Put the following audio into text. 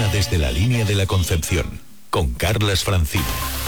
desde la línea de la Concepción, con Carlas Francino.